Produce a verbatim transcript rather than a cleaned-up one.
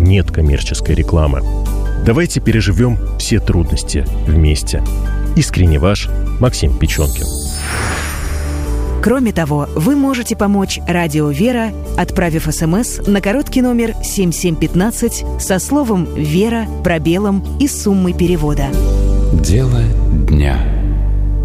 нет коммерческой рекламы. Давайте переживем все трудности вместе. Искренне ваш Максим Печенкин. Кроме того, вы можете помочь Радио Вера, отправив СМС на короткий номер семь семь один пять со словом «Вера», пробелом и суммой перевода. Дело дня.